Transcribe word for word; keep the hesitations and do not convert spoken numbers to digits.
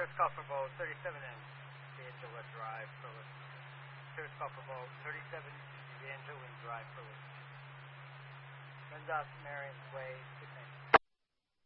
Service call for boat thirty-seven and Angela Drive, Phyllis. Service call for boat thirty-seven Angela Drive, Phyllis. Mendoza, Marion's Way, six